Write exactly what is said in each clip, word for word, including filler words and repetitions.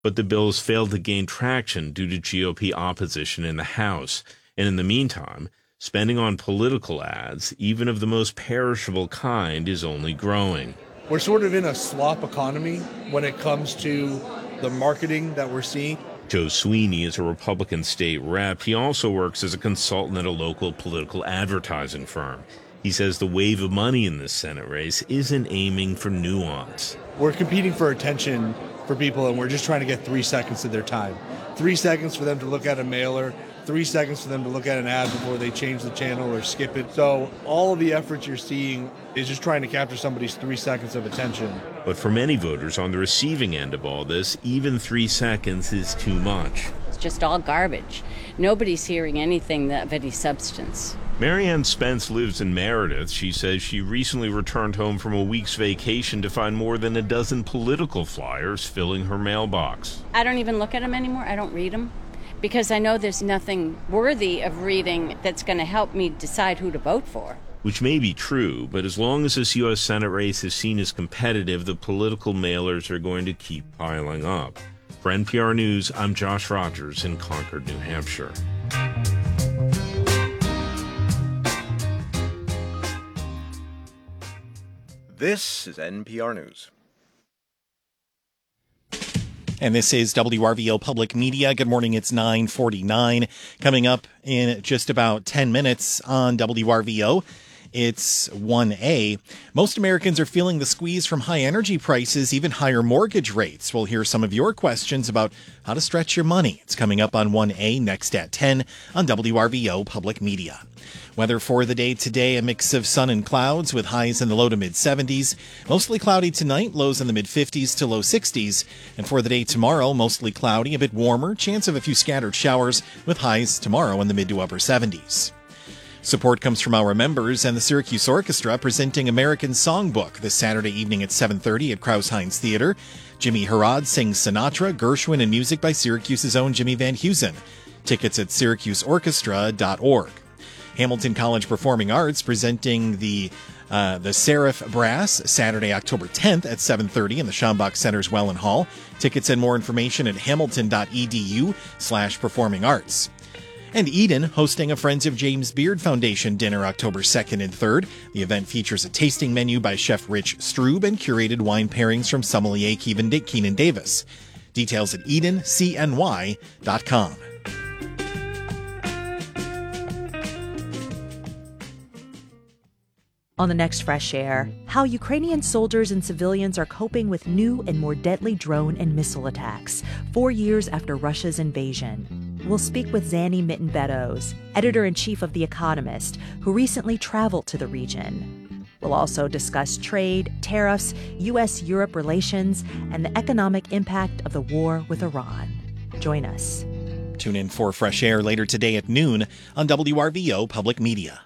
But the bills failed to gain traction due to G O P opposition in the House. And in the meantime, spending on political ads, even of the most perishable kind, is only growing. We're sort of in a slop economy when it comes to the marketing that we're seeing. Joe Sweeney is a Republican state rep. He also works as a consultant at a local political advertising firm. He says the wave of money in this Senate race isn't aiming for nuance. We're competing for attention for people, and we're just trying to get three seconds of their time. Three seconds for them to look at a mailer, three seconds for them to look at an ad before they change the channel or skip it. So all of the effort you're seeing is just trying to capture somebody's three seconds of attention. But for many voters on the receiving end of all this, even three seconds is too much. It's just all garbage. Nobody's hearing anything of any substance. Marianne Spence lives in Meredith. She says she recently returned home from a week's vacation to find more than a dozen political flyers filling her mailbox. I don't even look at them anymore. I don't read them because I know there's nothing worthy of reading that's going to help me decide who to vote for. Which may be true, but as long as this U S Senate race is seen as competitive, the political mailers are going to keep piling up. For N P R News, I'm Josh Rogers in Concord, New Hampshire. This is N P R News. And this is W R V O Public Media. Good morning. It's nine forty-nine. Coming up in just about ten minutes on W R V O, it's one A. Most Americans are feeling the squeeze from high energy prices, even higher mortgage rates. We'll hear some of your questions about how to stretch your money. It's coming up on one A next at ten on W R V O Public Media. Weather for the day today, a mix of sun and clouds with highs in the low to mid seventies. Mostly cloudy tonight, lows in the mid fifties to low sixties. And for the day tomorrow, mostly cloudy, a bit warmer, chance of a few scattered showers with highs tomorrow in the mid to upper seventies. Support comes from our members and the Syracuse Orchestra presenting American Songbook this Saturday evening at seven thirty at Krause-Heinz Theater. Jimmy Harrod sings Sinatra, Gershwin, and music by Syracuse's own Jimmy Van Heusen. Tickets at syracuse orchestra dot org. Hamilton College Performing Arts presenting the uh, the Seraph Brass Saturday, October tenth at seven thirty in the Schambach Center's Welland Hall. Tickets and more information at hamilton dot e d u slash performing arts. And Eden hosting a Friends of James Beard Foundation dinner October second and third. The event features a tasting menu by Chef Rich Strube and curated wine pairings from sommelier Keenan Davis. Details at eden c n y dot com. On the next Fresh Air, how Ukrainian soldiers and civilians are coping with new and more deadly drone and missile attacks, four years after Russia's invasion. We'll speak with Zanny Mitten-Beddoes, editor-in-chief of The Economist, who recently traveled to the region. We'll also discuss trade, tariffs, U S Europe relations, and the economic impact of the war with Iran. Join us. Tune in for Fresh Air later today at noon on W R V O Public Media.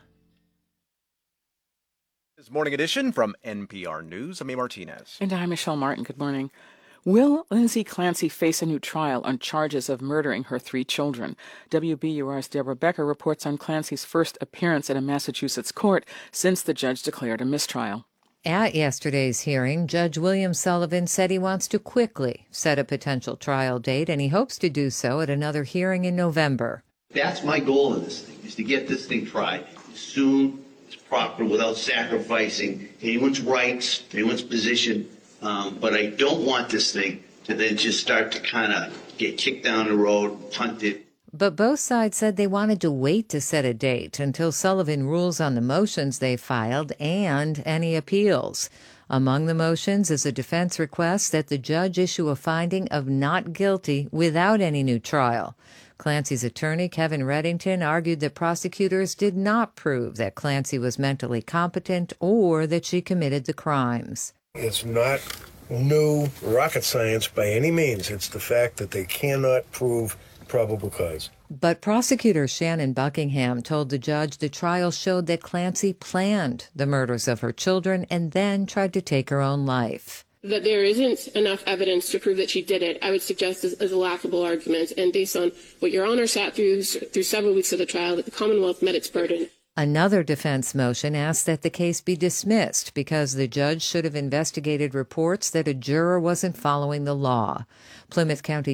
This morning edition from N P R News. I'm A. Martinez. And I'm Michelle Martin. Good morning. Will Lindsay Clancy face a new trial on charges of murdering her three children? W B U R's Deborah Becker reports on Clancy's first appearance at a Massachusetts court since the judge declared a mistrial. At yesterday's hearing, Judge William Sullivan said he wants to quickly set a potential trial date, and he hopes to do so at another hearing in November. That's my goal in this thing, is to get this thing tried as soon as proper without sacrificing anyone's rights, anyone's position. Um, but I don't want this thing to then just start to kind of get kicked down the road, punted. But both sides said they wanted to wait to set a date until Sullivan rules on the motions they filed and any appeals. Among the motions is a defense request that the judge issue a finding of not guilty without any new trial. Clancy's attorney, Kevin Reddington, argued that prosecutors did not prove that Clancy was mentally competent or that she committed the crimes. It's not new rocket science by any means. It's the fact that they cannot prove probable cause. But prosecutor Shannon Buckingham told the judge the trial showed that Clancy planned the murders of her children and then tried to take her own life. That there isn't enough evidence to prove that she did it, I would suggest is, is a laughable argument. And based on what Your Honor sat through through several weeks of the trial, that the Commonwealth met its burden. Another defense motion asked that the case be dismissed because the judge should have investigated reports that a juror wasn't following the law. Plymouth County